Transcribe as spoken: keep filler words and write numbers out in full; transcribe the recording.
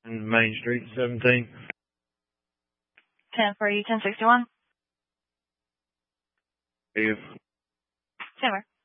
Main Street, seventeen. ten for you, ten sixty-one. Yeah. Sammer.